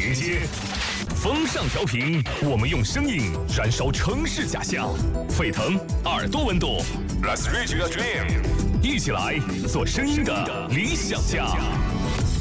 迎接。风尚调频，我们用声音燃烧城市假象，沸腾耳朵温度。Let's reach your dream， 一起来做声音的理想家。